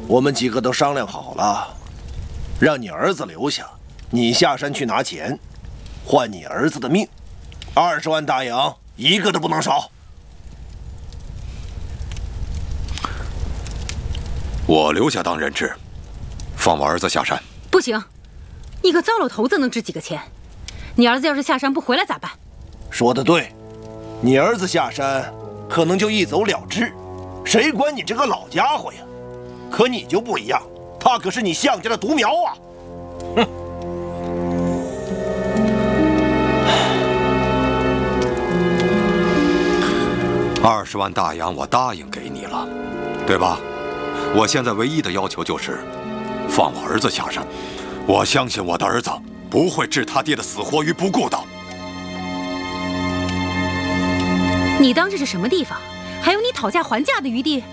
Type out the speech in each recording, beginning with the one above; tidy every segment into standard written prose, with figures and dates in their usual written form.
我们几个都商量好了，让你儿子留下，你下山去拿钱，换你儿子的命。20万大洋，一个都不能少。 我留下当人质，放我儿子下山。 不行，一个糟老头子能值几个钱？你儿子要是下山不回来咋办？ 说得对，你儿子下山可能就一走了之，谁管你这个老家伙呀？可你就不一样，他可是你项家的独苗啊！哼 ，20万大洋我答应给你了，对吧？我现在唯一的要求就是放我儿子下山。我相信我的儿子不会置他爹的死活于不顾的。 你当这是什么地方？还有你讨价还价的余地？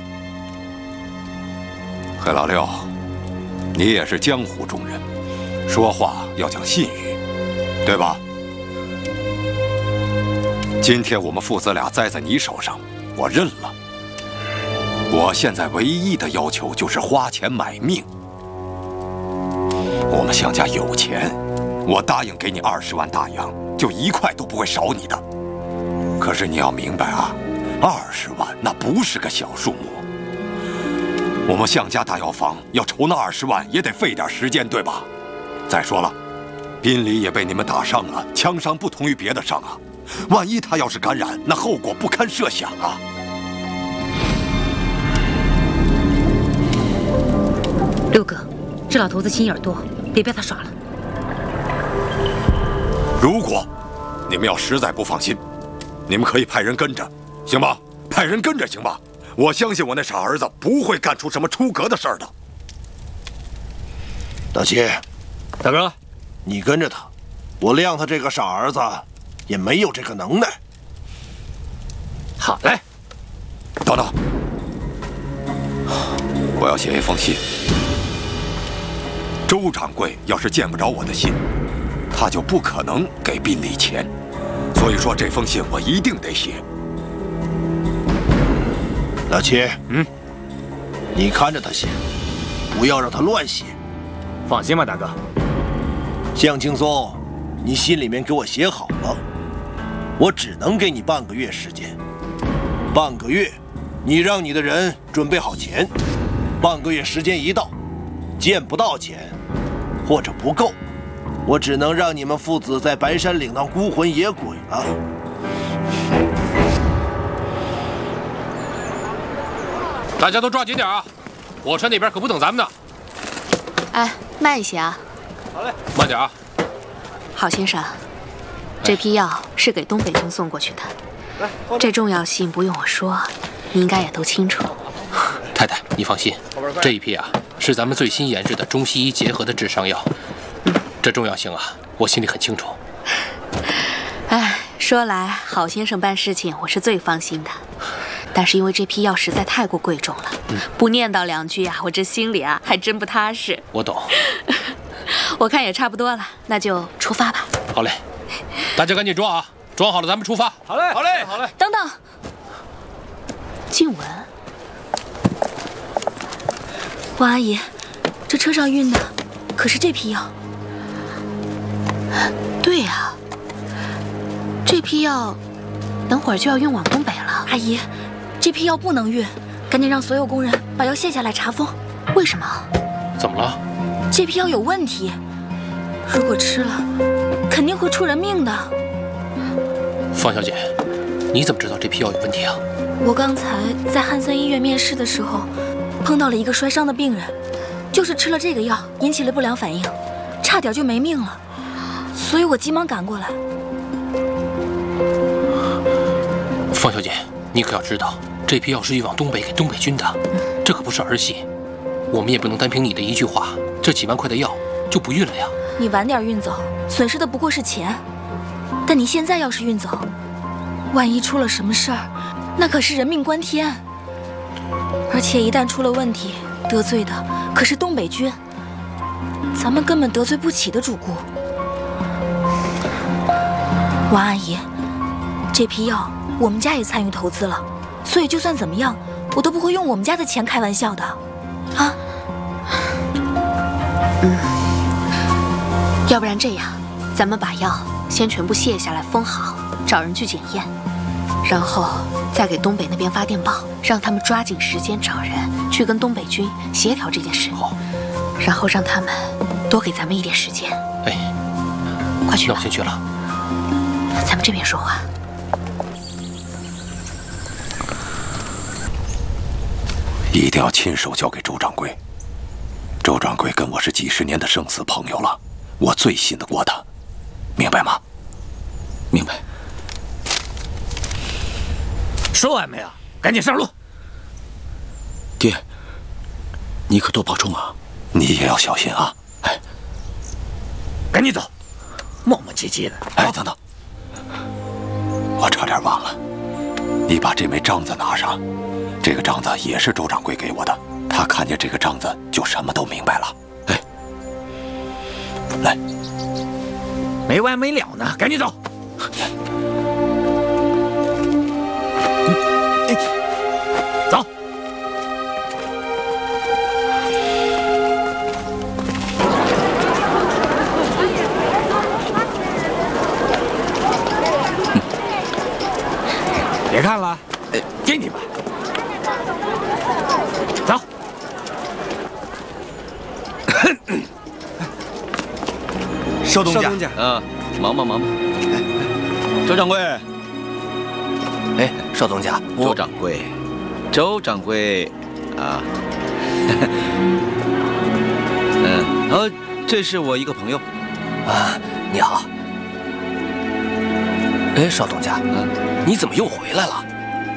黑老六，你也是江湖中人，说话要讲信誉，对吧？今天我们父子俩栽在你手上，我认了。我现在唯一的要求就是花钱买命。我们项家有钱，我答应给你20万大洋，就1块都不会少你的。可是你要明白啊，20万那不是个小数目。我们项家大药房要筹那20万，也得费点时间，对吧？再说了，宾离也被你们打伤了，枪伤不同于别的伤啊，万一他要是感染，那后果不堪设想啊。 六哥，这老头子心眼多，别被他耍了。 如果你们要实在不放心，你们可以派人跟着，行吧？派人跟着，行吧？我相信我那傻儿子不会干出什么出格的事儿的。 大七， 大哥， 你跟着他，我谅他这个傻儿子也没有这个能耐。 好嘞。 等等，我要写一封信。周掌柜要是见不着我的信，他就不可能给宾离钱，所以说这封信我一定得写。 老七，你看着他写，不要让他乱写。 放心吧，大哥。 向青松，你心里面给我写好了，我只能给你半个月时间。半个月，你让你的人准备好钱。半个月时间一到，见不到钱，或者不够，我只能让你们父子在白山岭当孤魂野鬼了。 大家都抓紧点啊！火车那边可不等咱们呢。 哎，慢一些啊。 好嘞，慢点啊。 郝先生，这批药是给东北军送过去的，这重要性不用我说，你应该也都清楚。 太太，你放心，这一批啊是咱们最新研制的中西医结合的治伤药，这重要性啊，我心里很清楚。 哎，说来郝先生办事情我是最放心的。但是因为这批药实在太过贵重了，不念叨2句啊，我这心里啊还真不踏实。 我懂。 我看也差不多了，那就出发吧。 好嘞，大家赶紧装啊，装好了咱们出发。 好嘞，好嘞，好嘞。 等等，静雯，王阿姨，这车上运的可是这批药？对呀，这批药等会儿就要运往东北了。 阿姨，这批药不能运，赶紧让所有工人把药卸下来查封。 为什么？ 怎么了？ 这批药有问题，如果吃了，肯定会出人命的。 方小姐，你怎么知道这批药有问题啊？ 我刚才在汉森医院面试的时候，碰到了一个摔伤的病人，就是吃了这个药引起了不良反应，差点就没命了，所以我急忙赶过来。 方小姐，你可要知道，这批药是运往东北给东北军的，这可不是儿戏。我们也不能单凭你的一句话，这几万块的药就不运了呀。 你晚点运走，损失的不过是钱，但你现在要是运走，万一出了什么事儿，那可是人命关天。而且一旦出了问题，得罪的可是东北军，咱们根本得罪不起的主顾。王阿姨，这批药我们家也参与投资了，所以就算怎么样，我都不会用我们家的钱开玩笑的。 啊，要不然这样，咱们把药先全部卸下来封好，找人去检验，然后再给东北那边发电报，让他们抓紧时间找人去跟东北军协调这件事。 好， 然后让他们多给咱们一点时间。 哎， 快去吧。 那我先去了。 咱们这边说话。 一定要亲手交给周掌柜。周掌柜跟我是几十年的生死朋友了，我最信得过他，明白吗？ 明白。说完没有？赶紧上路。 爹，你可多保重啊！ 你也要小心啊！ 哎，赶紧走，磨磨唧唧的。 哎，等等，我差点忘了，你把这枚章子拿上。这个章子也是周掌柜给我的，他看见这个章子就什么都明白了。哎，来， 没完没了呢，赶紧走。走。别看了，进去吧。走。 邵东家， 忙吧。周掌柜， 哎，邵东家， 周掌柜，啊，这是我一个朋友。 啊，你好。哎，邵东家，你怎么又回来了？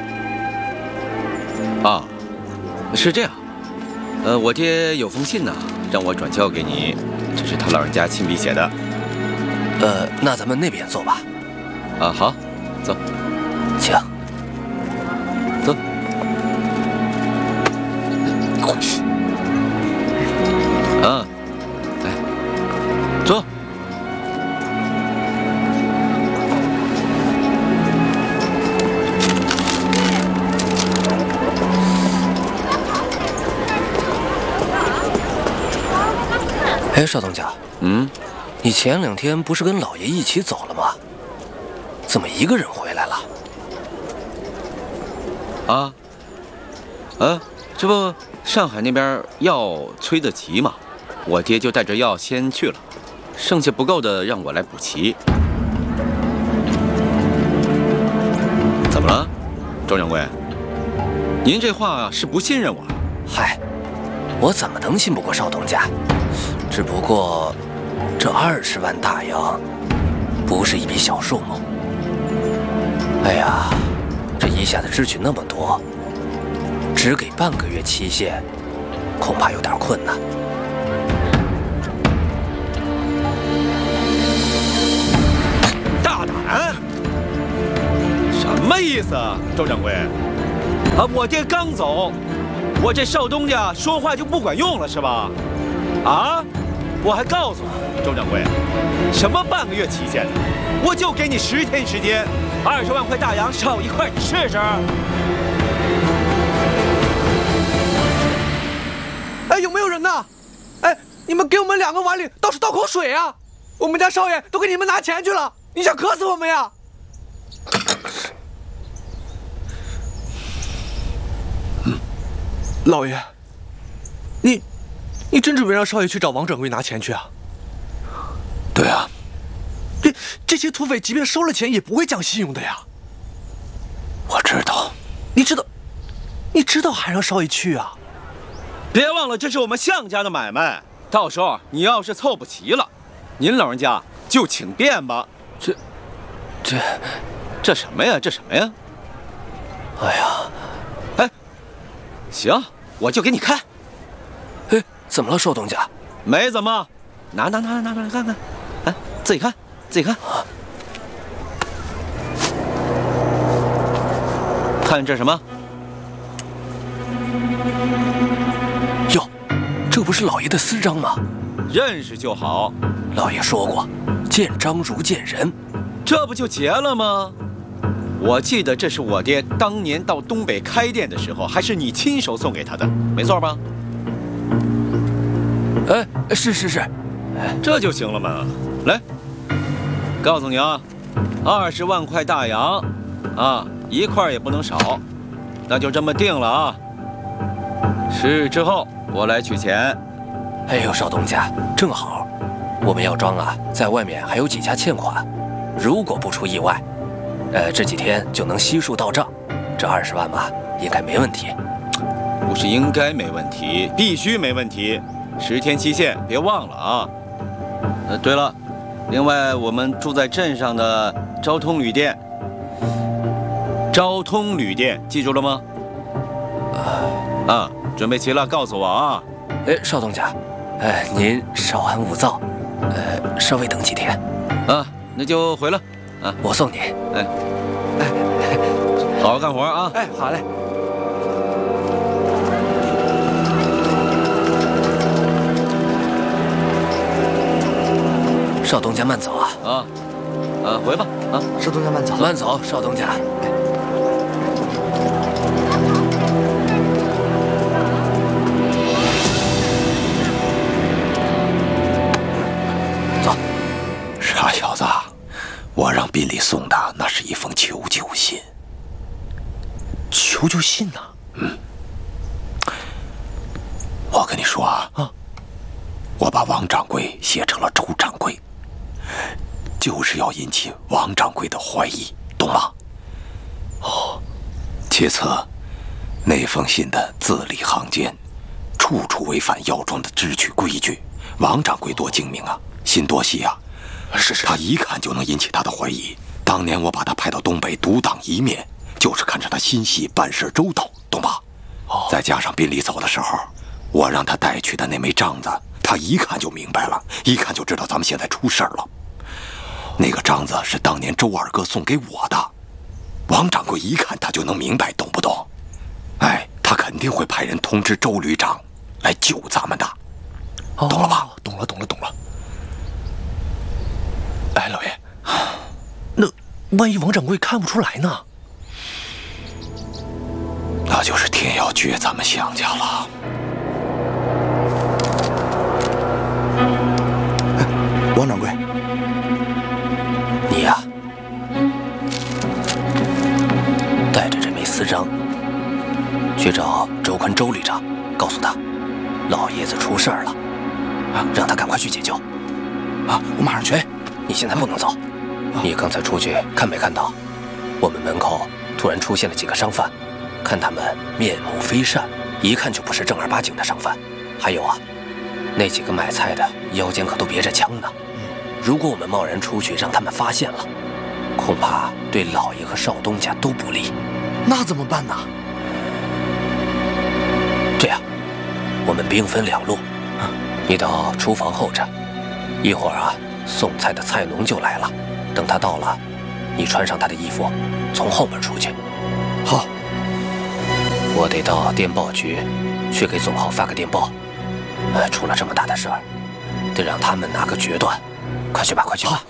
啊，是这样，我爹有封信呢，让我转交给你，这是他老人家亲笔写的。 那咱们那边坐吧。 啊，好，走， 请。 走。啊，来，坐。 哎，邵东家，你前2天不是跟老爷一起走了吗？怎么一个人回来了？ 这不上海那边药催得急嘛，我爹就带着药先去了，剩下不够的让我来补齐。怎么了，周掌柜？您这话是不信任我？ 嗨，我怎么能信不过邵东家？只不过这20万大洋不是一笔小数目。哎呀，这一下子支取那么多，只给半个月期限，恐怕有点困难。 大胆！什么意思啊，周掌柜？我爹刚走，我这邵东家说话就不管用了是吧？啊！我还告诉你，周掌柜，什么半个月期限呢？我就给你10天时间，20万块大洋少一块，你试试。 哎，有没有人呢？哎，你们给我们2个碗里倒是倒口水啊！我们家少爷都给你们拿钱去了，你想渴死我们呀？老爷，你真准备让少爷去找王掌柜拿钱去啊？ 对啊。 这些土匪即便收了钱，也不会讲信用的呀。 我知道。 你知道还让少爷去啊？ 别忘了，这是我们项家的买卖，到时候你要是凑不齐了，您老人家就请便吧。这什么呀？这什么呀？ 哎呀， 哎，行，我就给你看。 哎，怎么了，邵东家？ 没怎么，拿来看看，哎，自己看。看这什么？ 哟，这不是老爷的私章吗？ 认识就好。 老爷说过，见章如见人， 这不就结了吗？我记得这是我爹当年到东北开店的时候，还是你亲手送给他的，没错吧？ 哎，是， 这就行了嘛。来，告诉你啊，20万块大洋，啊，1块也不能少，那就这么定了啊。10日之后我来取钱。 哎呦，少东家，正好，我们药庄啊，在外面还有几家欠款，如果不出意外，这几天就能悉数到账。这20万嘛，应该没问题。 不是应该没问题，必须没问题。10天期限，别忘了啊。对了，另外我们住在镇上的昭通旅店，记住了吗？准备齐了告诉我啊。 哎，少东家，您稍安勿躁，稍微等几天。 啊，那就回了。啊， 我送你。 好好干活啊。 哎，好嘞。 少东家慢走啊！ 回吧啊！ 少东家慢走， 慢走，少东家。 走。傻小子，我让宾利送的那是一封求救信。 求救信呢？ 我跟你说啊，我把王掌柜写成了周掌柜。就是要引起王掌柜的怀疑，懂吗？其次，那封信的字里行间，处处违反药庄的支取规矩。王掌柜多精明啊，心多细啊，他一看就能引起他的怀疑。当年我把他派到东北独当一面，就是看着他心细，办事周到，懂吧？再加上宾利走的时候，我让他带去的那枚章子，他一看就明白了，一看就知道咱们现在出事了。那个章子是当年周二哥送给我的，王掌柜一看他就能明白，懂不懂？哎，他肯定会派人通知周旅长来救咱们的，懂了吧？ 懂了。哎，老爷，那万一王掌柜看不出来呢？ 那就是天要绝咱们项家了。 王掌柜。 你呀，带着这枚私章去找周宽周旅长，告诉他老爷子出事儿了，让他赶快去解救。 我马上去。 你现在不能走，你刚才出去看没看到，我们门口突然出现了几个商贩，看他们面目非善，一看就不是正儿八经的商贩。还有啊，那几个买菜的腰间可都别着枪呢。如果我们贸然出去，让他们发现了，恐怕对老爷和少东家都不利。 那怎么办呢？ 这样，我们兵分2路，你到厨房候着，一会儿啊，送菜的菜农就来了。等他到了，你穿上他的衣服，从后门出去。 好。 我得到电报局去给总号发个电报。出了这么大的事儿，得让他们拿个决断。快去吧，快去吧！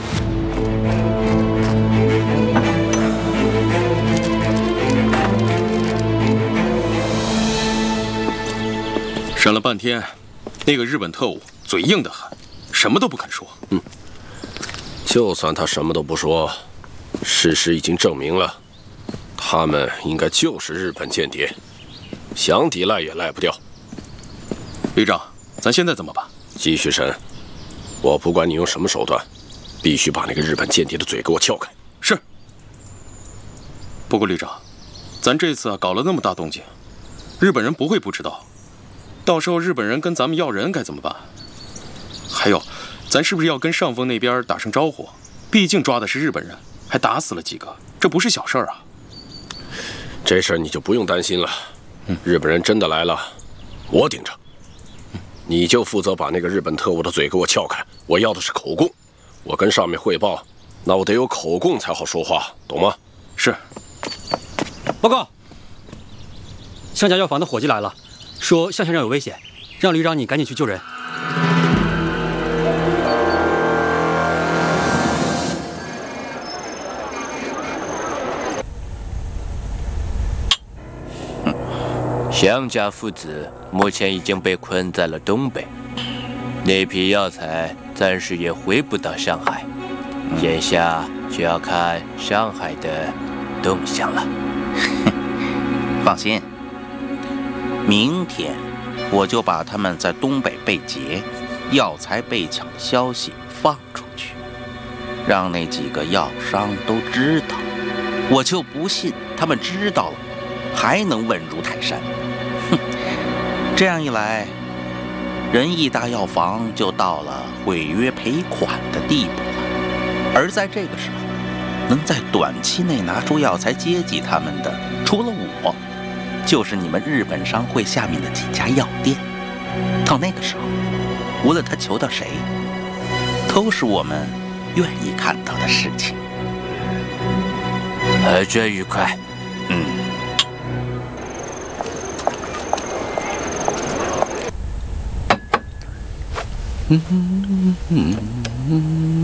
审了半天，那个日本特务嘴硬得很，什么都不肯说。 就算他什么都不说，事实已经证明了，他们应该就是日本间谍，想抵赖也赖不掉。 旅长，咱现在怎么办？ 继续审。我不管你用什么手段，必须把那个日本间谍的嘴给我撬开。 是。不过旅长，咱这次搞了那么大动静，日本人不会不知道。到时候日本人跟咱们要人该怎么办？还有，咱是不是要跟上峰那边打声招呼？毕竟抓的是日本人，还打死了几个，这不是小事儿啊。 这事儿你就不用担心了。日本人真的来了，我顶着。你就负责把那个日本特务的嘴给我撬开，我要的是口供。我跟上面汇报，那我得有口供才好说话，懂吗？ 是。 报告，向家药房的伙计来了，说向先生有危险，让旅长你赶紧去救人。 向家父子目前已经被困在了东北， 那批药材暂时也回不到上海，眼下就要看上海的动向了。 放心，明天我就把他们在东北被劫、药材被抢的消息放出去，让那几个药商都知道。我就不信他们知道了还能稳如泰山。哼，这样一来，仁义大药房就到了毁约赔款的地步了。而在这个时候，能在短期内拿出药材接济他们的，除了我，就是你们日本商会下面的几家药店。到那个时候，无论他求到谁，都是我们愿意看到的事情。 真愉快。